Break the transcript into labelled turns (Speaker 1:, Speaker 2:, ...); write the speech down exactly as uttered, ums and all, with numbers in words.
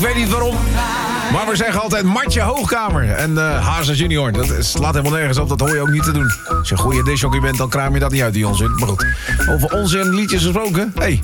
Speaker 1: Ik weet niet waarom, maar we zeggen altijd Martje Hoogkamer en uh, Hazen Junior. Dat slaat helemaal nergens op, dat hoor je ook niet te doen. Als je een goede disjockey bent, dan kraam je dat niet uit, die onzin. Maar goed, over onzin liedjes gesproken. Hé, hey,